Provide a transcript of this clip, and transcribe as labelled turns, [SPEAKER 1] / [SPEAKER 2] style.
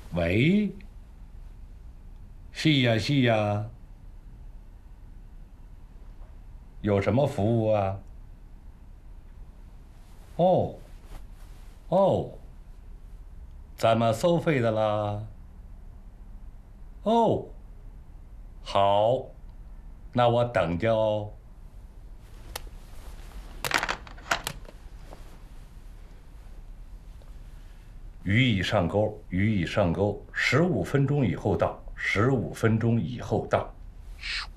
[SPEAKER 1] 喂，是呀是呀，有什么服务啊？哦哦，怎么收费的啦？哦，好，那我等着哦。鱼已上钩，鱼已上钩，15分钟以后到，15分钟以后到。